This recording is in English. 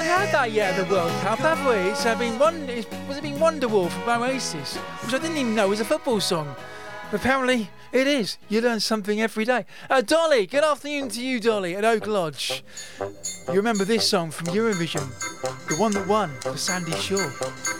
had that yet at the World Cup, have we? It's been Wonderwall from Oasis, which I didn't even know was a football song. Apparently it is. You learn something every day. Dolly, good afternoon to you, Dolly, at Oak Lodge. You remember this song from Eurovision, the one that won for Sandy Shaw.